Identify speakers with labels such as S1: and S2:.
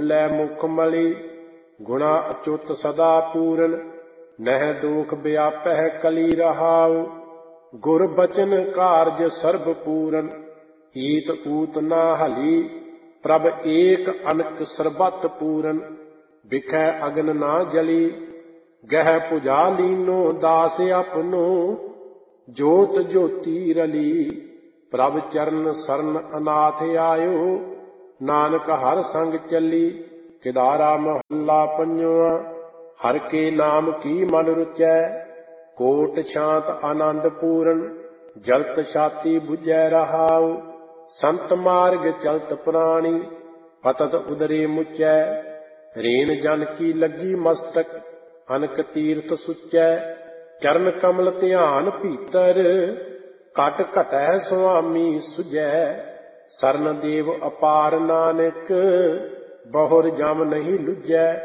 S1: ਫੂਲੈ ਮੁਖ ਮਲੀ। ਗੁਣਾ ਅਚੁੱਤ ਸਦਾ ਪੂਰਨ, ਨਹਿ ਦੋਖ ਵਿਆਪਹਿ ਕਲੀ ਰਹਾਉ। ਗੁਰ ਬਚਨ ਕਾਰਜ ਸਰਬ ਪੂਰਨ, ਈਤ ਊਤ ਨਾ ਹਲੀ। ਪ੍ਰਭ ਏਕ ਅਨਕ ਸਰਬਤ ਪੂਰਨ, ਬਿਖੈ ਅਗਨ ਨਾ ਜਲੀ। ਗਹਿ ਭੁਜਾ ਲੀਨੋ ਦਾਸ ਆਪਨੋ, ਜੋਤ ਜੋਤੀ ਰਲੀ। ਪ੍ਰਭ ਚਰਨ ਸਰਨ ਅਨਾਥ ਆਇਓ, ਨਾਨਕ ਹਰ ਸੰਗ ਚੱਲੀ। ਕਿਦਾਰਾ ਮਹੱਲਾ ਪੰਜਵਾ। ਹਰ ਕੇ ਨਾਮ ਕੀ ਮਨ ਰੁਚੈ, ਕੋਟ ਸ਼ਾਂਤ ਆਨੰਦ ਪੂਰਨ। ਜਲਤ ਛਾਤੀ ਬੁਝੈ ਰਹਾਉ, ਸੰਤ ਮਾਰਗ ਚਲਤ ਪ੍ਰਾਣੀ। ਪਤਤ ਉਦਰੇ ਮੁਚੈ, ਰੇਨ ਜਨ ਕੀ ਲੱਗੀ ਮਸਤਕ। ਅਨਕ ਤੀਰਥ ਸੁਚੈ, ਚਰਨ ਕਮਲ ਧਿਆਨ ਭੀਤਰ। ਘਟ ਘਟੈ ਸੁਆਮੀ ਸੁਝੈ, ਸਰਨ ਦੇਵ ਅਪਾਰ ਨਾਨਕ। ਬਹੁਰ ਜਮ ਨਹੀਂ ਲੁਝੈ।